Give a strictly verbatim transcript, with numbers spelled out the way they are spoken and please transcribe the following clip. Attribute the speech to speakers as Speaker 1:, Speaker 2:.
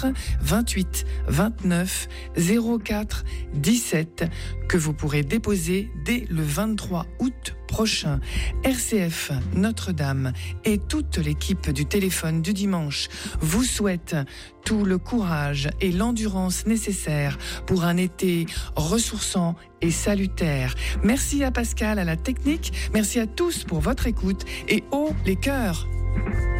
Speaker 1: quatre vingt-huit vingt-neuf zéro quatre dix-sept que vous pourrez déposer dès le vingt-trois août prochain. R C F Notre-Dame et toute l'équipe du téléphone du dimanche vous souhaitent tout le courage et l'endurance nécessaires pour un été ressourçant et salutaire. Merci à Pascal à la technique, merci à tous pour votre écoute et haut les cœurs.